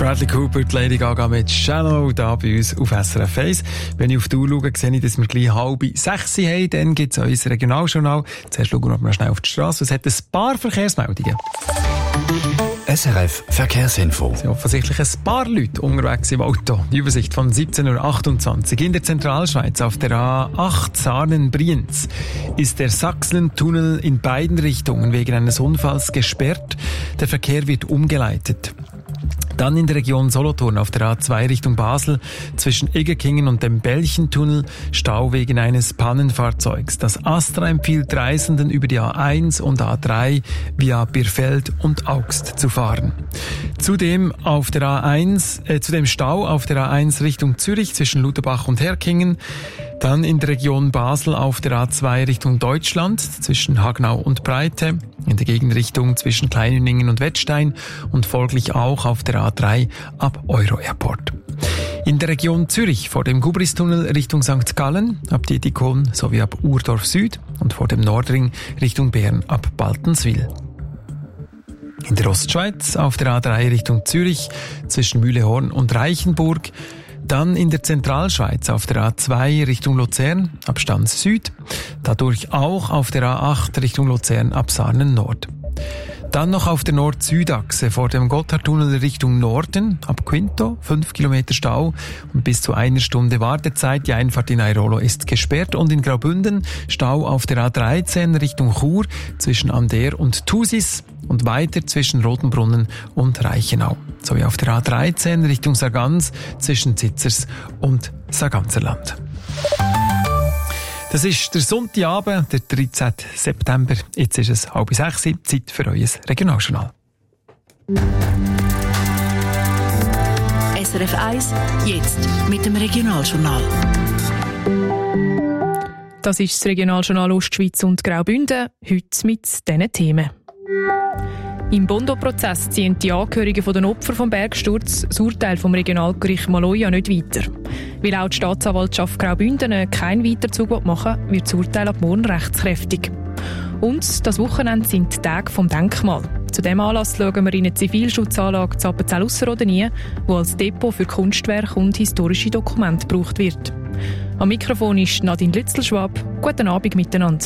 Bradley Cooper, die Lady Gaga mit Shallow, da bei uns auf SRF 1. Wenn ich auf die Uhr schaue, sehe ich, dass wir gleich 5:30 haben. Dann gibt es unser Regionaljournal. Zuerst schauen wir noch schnell auf die Straße. Es hat ein paar Verkehrsmeldungen. SRF Verkehrsinfo. Es sind offensichtlich ein paar Leute unterwegs im Auto. Die Übersicht von 17.28 Uhr. In der Zentralschweiz auf der A8 Sarnen-Brienz ist der Sachsentunnel in beiden Richtungen wegen eines Unfalls gesperrt. Der Verkehr wird umgeleitet. Dann in der Region Solothurn auf der A2 Richtung Basel zwischen Egerkingen und dem Belchentunnel Stau wegen eines Pannenfahrzeugs. Das Astra empfiehlt Reisenden über die A1 und A3 via Birfeld und Augst zu fahren. Zudem auf der zudem Stau auf der A1 Richtung Zürich zwischen Lutherbach und Herkingen. Dann in der Region Basel auf der A2 Richtung Deutschland zwischen Hagnau und Breite, in der Gegenrichtung zwischen Kleinüningen und Wettstein und folglich auch auf der A3 ab Euro-Airport. In der Region Zürich vor dem Gubristunnel Richtung St. Gallen ab Dietikon sowie ab Urdorf Süd und vor dem Nordring Richtung Bern ab Baltenswil. In der Ostschweiz auf der A3 Richtung Zürich zwischen Mühlehorn und Reichenburg. Dann in der Zentralschweiz auf der A2 Richtung Luzern ab Stans Süd. Dadurch auch auf der A8 Richtung Luzern ab Sarnen Nord. Dann noch auf der Nord-Süd-Achse vor dem Gotthardtunnel Richtung Norden ab Quinto 5 Kilometer Stau und bis zu 1 Stunde Wartezeit. Die Einfahrt in Airolo ist gesperrt und in Graubünden Stau auf der A13 Richtung Chur zwischen Ander und Thusis und weiter zwischen Rotenbrunnen und Reichenau. Sowie auf der A13 Richtung Sargans zwischen Zitzers und Sarganserland. Das ist der Sonntagabend, der 13. September. Jetzt ist es 5:30 Uhr, Zeit für euer Regionaljournal. SRF 1, jetzt mit dem Regionaljournal. Das ist das Regionaljournal Ostschweiz und Graubünden, heute mit diesen Themen. Im Bondo-Prozess ziehen die Angehörigen der Opfer vom Bergsturz das Urteil vom Regionalgericht Maloja nicht weiter. Weil auch die Staatsanwaltschaft Graubünden keinen Weiterzug machen will, wird das Urteil ab morgen rechtskräftig. Und das Wochenende sind die Tage vom Denkmal. Zu diesem Anlass schauen wir in eine Zivilschutzanlage zu Appenzell-Ausserrhoden, die als Depot für Kunstwerke und historische Dokumente gebraucht wird. Am Mikrofon ist Nadine Lützelschwab. Guten Abend miteinander.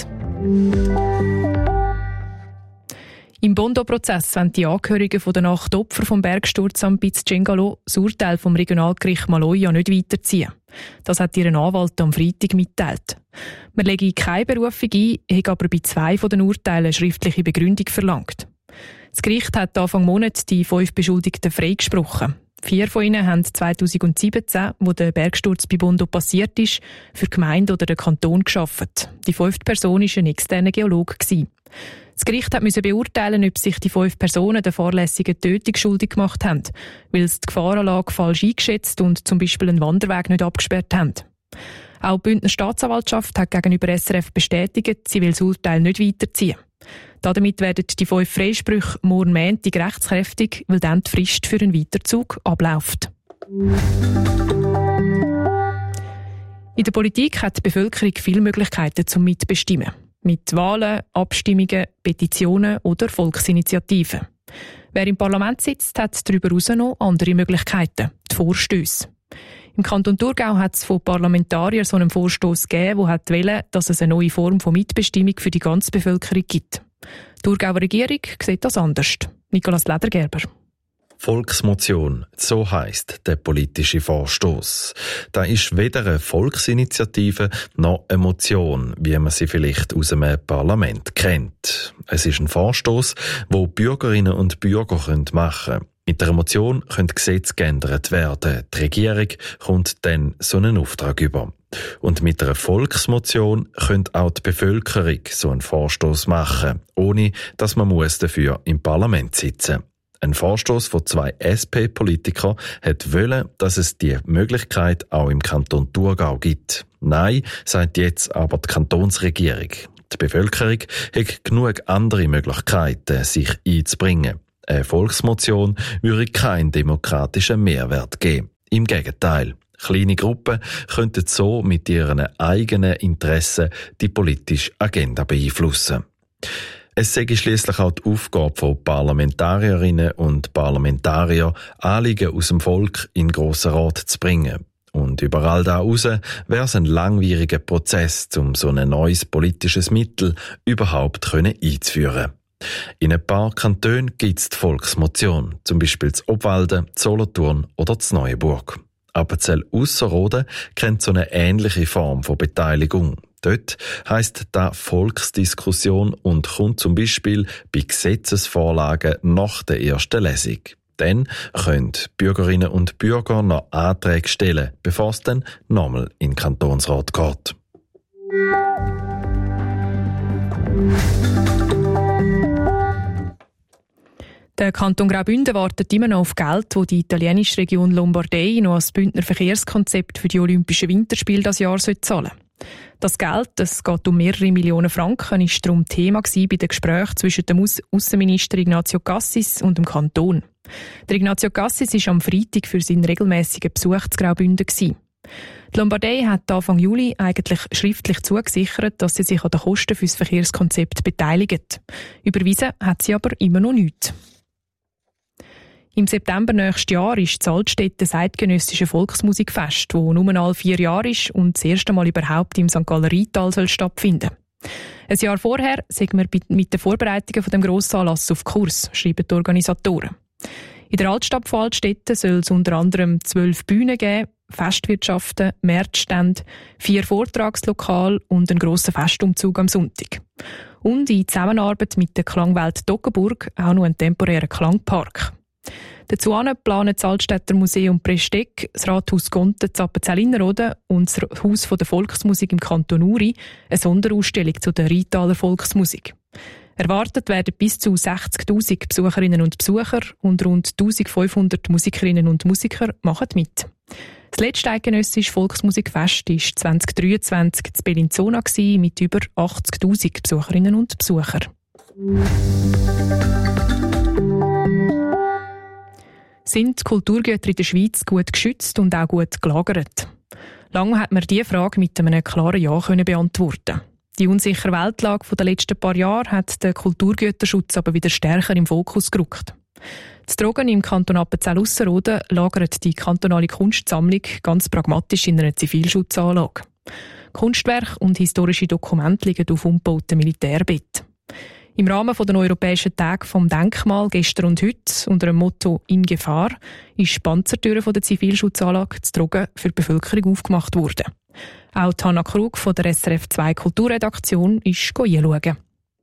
Im Bondo-Prozess wollen die Angehörigen der 8 Opfer vom Bergsturz am Piz Cengalo das Urteil vom Regionalgericht Maloja nicht weiterziehen. Das hat ihr Anwalt am Freitag mitgeteilt. Man lege keine Berufung ein, hat aber bei 2 von den Urteilen eine schriftliche Begründung verlangt. Das Gericht hat Anfang Monat die 5 Beschuldigten freigesprochen. 4 von ihnen haben 2017, wo der Bergsturz bei Bondo passiert ist, für die Gemeinde oder den Kanton gearbeitet. Die 5. Person war ein externer Geologe. Das Gericht musste beurteilen, ob sich die 5 Personen der fahrlässigen Tötung schuldig gemacht haben, weil sie die Gefahrenlage falsch eingeschätzt und zum Beispiel einen Wanderweg nicht abgesperrt haben. Auch die Bündner Staatsanwaltschaft hat gegenüber SRF bestätigt, sie will das Urteil nicht weiterziehen. Damit werden die 5 Freisprüche morgen Montag rechtskräftig, weil dann die Frist für einen Weiterzug abläuft. In der Politik hat die Bevölkerung viele Möglichkeiten zum Mitbestimmen. Mit Wahlen, Abstimmungen, Petitionen oder Volksinitiativen. Wer im Parlament sitzt, hat darüber hinaus noch andere Möglichkeiten, die Vorstösse. Im Kanton Thurgau hat es von Parlamentariern so einen Vorstoss gegeben, der wollte, dass es eine neue Form von Mitbestimmung für die ganze Bevölkerung gibt. Die Thurgauer Regierung sieht das anders. Nicolas Ledergerber. Volksmotion, so heisst der politische Vorstoss. Da ist weder eine Volksinitiative noch eine Motion, wie man sie vielleicht aus einem Parlament kennt. Es ist ein Vorstoss, wo Bürgerinnen und Bürger machen können. Mit der Motion können Gesetze geändert werden. Die Regierung kommt dann so einen Auftrag über. Und mit einer Volksmotion könnte auch die Bevölkerung so einen Vorstoss machen, ohne dass man dafür im Parlament sitzen muss. Ein Vorstoss von 2 SP-Politikern wollte, dass es die Möglichkeit auch im Kanton Thurgau gibt. Nein, sagt jetzt aber die Kantonsregierung. Die Bevölkerung hat genug andere Möglichkeiten, sich einzubringen. Eine Volksmotion würde keinen demokratischen Mehrwert geben. Im Gegenteil. Kleine Gruppen könnten so mit ihren eigenen Interessen die politische Agenda beeinflussen. Es sei schliesslich auch die Aufgabe von Parlamentarierinnen und Parlamentariern, Anliegen aus dem Volk in den Grossen Rat zu bringen. Und überall da raus wäre es ein langwieriger Prozess, um so ein neues politisches Mittel überhaupt einzuführen. In ein paar Kantonen gibt es die Volksmotion, zum Beispiel zu Obwalden, Solothurn oder zu Neuenburg. Appenzell Ausserrhoden kennt so eine ähnliche Form von Beteiligung. Dort heisst das Volksdiskussion und kommt zum Beispiel bei Gesetzesvorlagen nach der ersten Lesung. Dann können Bürgerinnen und Bürger noch Anträge stellen, bevor es dann nochmal in den Kantonsrat geht. Der Kanton Graubünden wartet immer noch auf Geld, das die italienische Region Lombardei noch als Bündner Verkehrskonzept für die Olympischen Winterspiele dieses Jahr zahlen soll. Das Geld, es geht um mehrere Millionen Franken, war darum Thema bei den Gesprächen zwischen dem Aussenminister Ignazio Cassis und dem Kanton. Der Ignazio Cassis war am Freitag für seinen regelmässigen Besuch zu Graubünden. Die Lombardei hat Anfang Juli eigentlich schriftlich zugesichert, dass sie sich an den Kosten für das Verkehrskonzept beteiligt. Überwiesen hat sie aber immer noch nichts. Im September nächstes Jahr ist in Altstädt das eidgenössische Volksmusikfest, das nur alle 4 Jahre ist und das erste Mal überhaupt im St. Galler Rheintal stattfinden. Ein Jahr vorher sind wir mit den Vorbereitungen von dem Grossanlass auf Kurs, schreiben die Organisatoren. In der Altstadt von Altstätten soll es unter anderem 12 Bühnen geben, Festwirtschaften, Märzstände, 4 Vortragslokale und einen grossen Festumzug am Sonntag. Und in Zusammenarbeit mit der Klangwelt Toggenburg auch noch einen temporären Klangpark. Dazu planen das Altstädter Museum Presteck, das Rathaus Gonten in Appenzell-Innerrhoden und das Haus der Volksmusik im Kanton Uri eine Sonderausstellung zu der Rheintaler Volksmusik. Erwartet werden bis zu 60'000 Besucherinnen und Besucher und rund 1'500 Musikerinnen und Musiker machen mit. Das letzte eidgenössische Volksmusikfest war 2023 in Bellinzona mit über 80'000 Besucherinnen und Besuchern. Sind die Kulturgüter in der Schweiz gut geschützt und auch gut gelagert? Lange hat man diese Frage mit einem klaren Ja beantworten. Die unsichere Weltlage der letzten paar Jahre hat den Kulturgüterschutz aber wieder stärker im Fokus gerückt. Das Trogen im Kanton Appenzell-Ausserrhoden lagert die kantonale Kunstsammlung ganz pragmatisch in einer Zivilschutzanlage. Kunstwerke und historische Dokumente liegen auf umgebauten Militärbetten. Im Rahmen der Europäischen Tage vom Denkmal gestern und heute unter dem Motto «In Gefahr» ist die Panzertüre der Zivilschutzanlage zu Trogen für die Bevölkerung aufgemacht worden. Auch Hanna Krug von der SRF 2 Kulturredaktion ist hinschauen.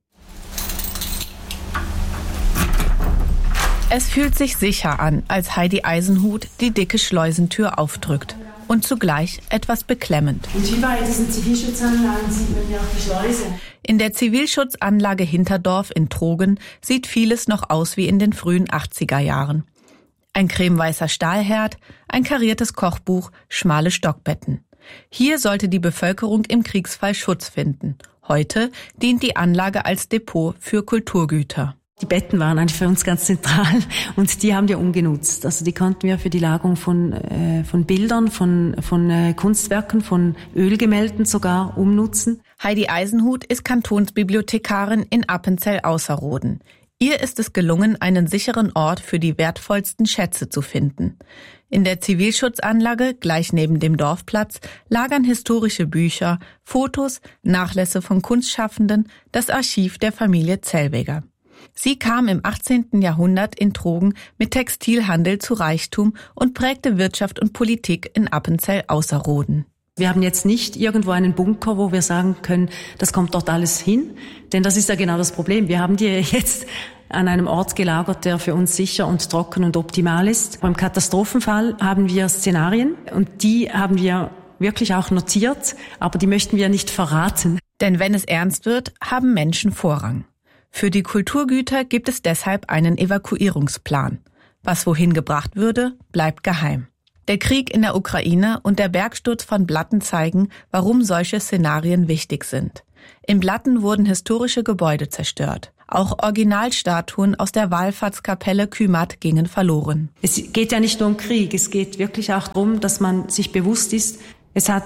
Es fühlt sich sicher an, als Heidi Eisenhut die dicke Schleusentür aufdrückt. Und zugleich etwas beklemmend. Und wie bei diesen Zivilschutzanlagen sieht man ja auch die Schleuse. In der Zivilschutzanlage Hinterdorf in Trogen sieht vieles noch aus wie in den frühen 80er Jahren. Ein cremeweißer Stahlherd, ein kariertes Kochbuch, schmale Stockbetten. Hier sollte die Bevölkerung im Kriegsfall Schutz finden. Heute dient die Anlage als Depot für Kulturgüter. Die Betten waren eigentlich für uns ganz zentral und die haben wir umgenutzt. Also die konnten wir für die Lagerung von Bildern, von Kunstwerken, von Ölgemälden sogar umnutzen. Heidi Eisenhut ist Kantonsbibliothekarin in Appenzell-Ausserrhoden. Ihr ist es gelungen, einen sicheren Ort für die wertvollsten Schätze zu finden. In der Zivilschutzanlage, gleich neben dem Dorfplatz, lagern historische Bücher, Fotos, Nachlässe von Kunstschaffenden, das Archiv der Familie Zellweger. Sie kam im 18. Jahrhundert in Trogen mit Textilhandel zu Reichtum und prägte Wirtschaft und Politik in Appenzell-Ausserrhoden. Wir haben jetzt nicht irgendwo einen Bunker, wo wir sagen können, das kommt dort alles hin, denn das ist ja genau das Problem. Wir haben die jetzt an einem Ort gelagert, der für uns sicher und trocken und optimal ist. Beim Katastrophenfall haben wir Szenarien und die haben wir wirklich auch notiert, aber die möchten wir nicht verraten. Denn wenn es ernst wird, haben Menschen Vorrang. Für die Kulturgüter gibt es deshalb einen Evakuierungsplan. Was wohin gebracht würde, bleibt geheim. Der Krieg in der Ukraine und der Bergsturz von Blatten zeigen, warum solche Szenarien wichtig sind. In Blatten wurden historische Gebäude zerstört. Auch Originalstatuen aus der Wallfahrtskapelle Kümmert gingen verloren. Es geht ja nicht nur um Krieg, es geht wirklich auch darum, dass man sich bewusst ist, es hat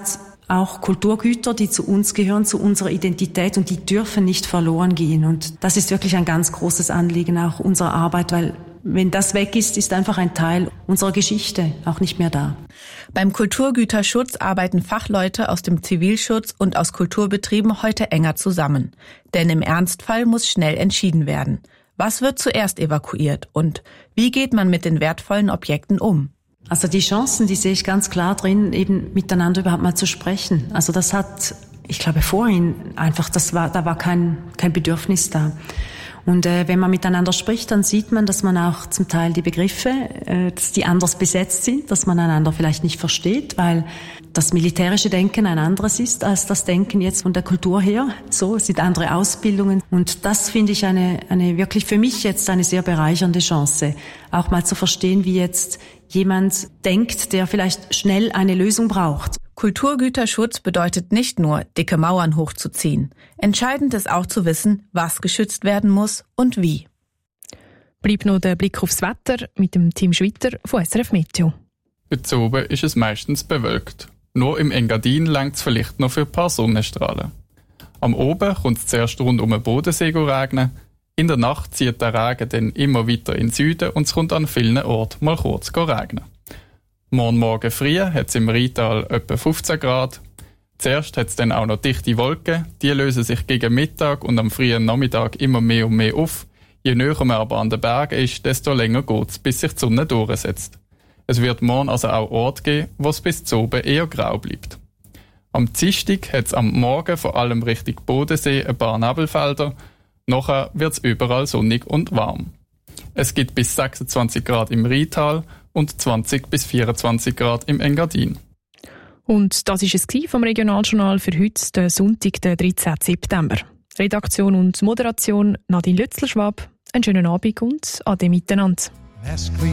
auch Kulturgüter, die zu uns gehören, zu unserer Identität, und die dürfen nicht verloren gehen. Und das ist wirklich ein ganz großes Anliegen auch unserer Arbeit, weil wenn das weg ist, ist einfach ein Teil unserer Geschichte auch nicht mehr da. Beim Kulturgüterschutz arbeiten Fachleute aus dem Zivilschutz und aus Kulturbetrieben heute enger zusammen. Denn im Ernstfall muss schnell entschieden werden. Was wird zuerst evakuiert und wie geht man mit den wertvollen Objekten um? Also die Chancen, die sehe ich ganz klar drin, eben miteinander überhaupt mal zu sprechen. Also das hat, ich glaube vorhin einfach, da war kein Bedürfnis da. Und wenn man miteinander spricht, dann sieht man, dass man auch zum Teil die Begriffe, dass die anders besetzt sind, dass man einander vielleicht nicht versteht, weil das militärische Denken ein anderes ist als das Denken jetzt von der Kultur her. So, es sind andere Ausbildungen. Und das finde ich eine wirklich für mich jetzt eine sehr bereichernde Chance, auch mal zu verstehen, wie jetzt jemand denkt, der vielleicht schnell eine Lösung braucht. Kulturgüterschutz bedeutet nicht nur, dicke Mauern hochzuziehen. Entscheidend ist auch zu wissen, was geschützt werden muss und wie. Bleibt noch der Blick aufs Wetter mit dem Team Schwitter von SRF Meteo. Heute oben ist es meistens bewölkt. Nur im Engadin reicht es vielleicht noch für ein paar Sonnenstrahlen. Am Oben kommt es zuerst rund um den Bodensee regnen. In der Nacht zieht der Regen dann immer weiter in den Süden und es kommt an vielen Orten mal kurz regnen. Morgen früh hat es im Rheintal etwa 15 Grad. Zuerst hat es dann auch noch dichte Wolken. Die lösen sich gegen Mittag und am frühen Nachmittag immer mehr und mehr auf. Je näher man aber an den Bergen ist, desto länger geht es, bis sich die Sonne durchsetzt. Es wird morgen also auch Orte geben, wo es bis zu oben eher grau bleibt. Am Dienstag hat es am Morgen vor allem Richtung Bodensee ein paar Nebelfelder. Nachher wird es überall sonnig und warm. Es gibt bis 26 Grad im Rheintal und 20 bis 24 Grad im Engadin. Und das war es vom Regionaljournal für heute, den Sonntag, den 13. September. Redaktion und Moderation Nadine Lützler-Schwab. Einen schönen Abend und ade miteinander.